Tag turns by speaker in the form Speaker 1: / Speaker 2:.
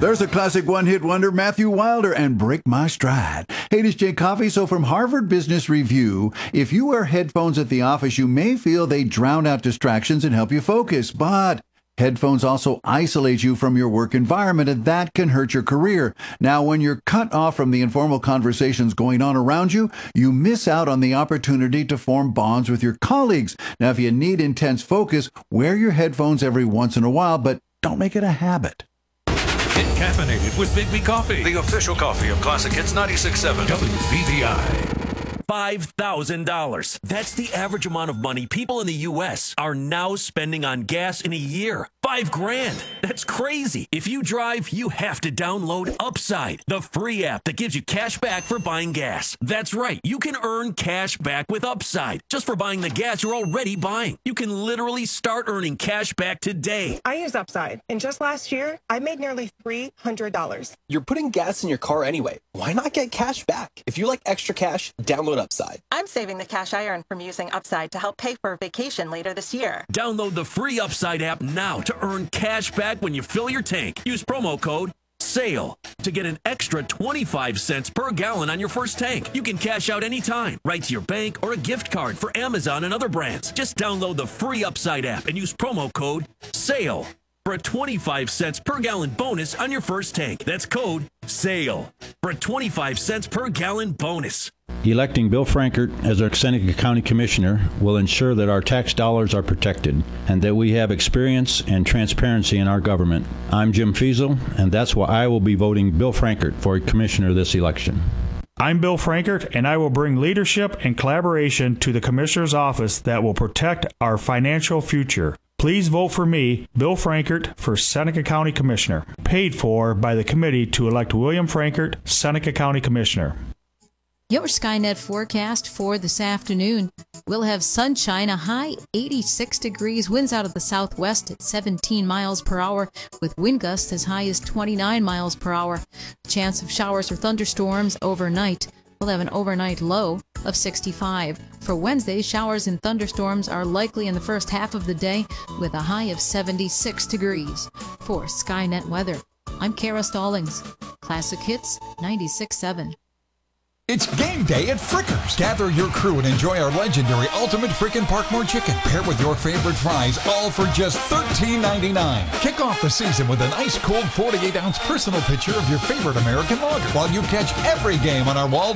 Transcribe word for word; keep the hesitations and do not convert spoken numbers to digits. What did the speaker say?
Speaker 1: There's a classic one-hit wonder, Matthew Wilder, and Break My Stride. Hey, this is Jay Coffey. So from Harvard Business Review, if you wear headphones at the office, you may feel they drown out distractions and help you focus, but headphones also isolate you from your work environment, and that can hurt your career. Now, when you're cut off from the informal conversations going on around you, you miss out on the opportunity to form bonds with your colleagues. Now, if you need intense focus, wear your headphones every once in a while, but don't make it a habit.
Speaker 2: Get caffeinated with Big B Coffee, the official coffee of Classic Hits ninety-six point seven W B V I.
Speaker 3: five thousand dollars. That's the average amount of money people in the U S are now spending on gas in a year. Five grand. That's crazy. If you drive, you have to download Upside, the free app that gives you cash back for buying gas. That's right. You can earn cash back with Upside just for buying the gas you're already buying. You can literally start earning cash back today.
Speaker 4: I use Upside, and just last year, I made nearly three hundred dollars.
Speaker 5: You're putting gas in your car anyway. Why not get cash back? If you like extra cash, download Upside.
Speaker 6: I'm saving the cash I earn from using Upside to help pay for a vacation later this year.
Speaker 3: Download the free Upside app now to earn cash back when you fill your tank. Use promo code SALE to get an extra twenty-five cents per gallon on your first tank. You can cash out anytime, right to your bank or a gift card for Amazon and other brands. Just download the free Upside app and use promo code SALE for a twenty-five cents per gallon bonus on your first tank. That's code SALE for a twenty-five cents per gallon bonus.
Speaker 7: Electing Bill Frankert as our Seneca County Commissioner will ensure that our tax dollars are protected and that we have experience and transparency in our government. I'm Jim Fiesel, and that's why I will be voting Bill Frankert for Commissioner this election.
Speaker 8: I'm Bill Frankert, and I will bring leadership and collaboration to the Commissioner's office that will protect our financial future. Please vote for me, Bill Frankert, for Seneca County Commissioner. Paid for by the committee to elect William Frankert, Seneca County Commissioner.
Speaker 9: Your Skynet forecast for this afternoon. We'll have sunshine, a high eighty-six degrees, winds out of the southwest at seventeen miles per hour, with wind gusts as high as twenty-nine miles per hour. Chance of showers or thunderstorms overnight. We'll have an overnight low of sixty-five. For Wednesday, showers and thunderstorms are likely in the first half of the day, with a high of seventy-six degrees. For Skynet Weather, I'm Kara Stallings. Classic Hits ninety-six point seven.
Speaker 10: It's game day at Frickers. Gather your crew and enjoy our legendary Ultimate Frickin' Parkmore Chicken, paired with your favorite fries, all for just thirteen ninety-nine. Kick off the season with an ice-cold forty-eight ounce personal pitcher of your favorite American lager, while you catch every game on our wall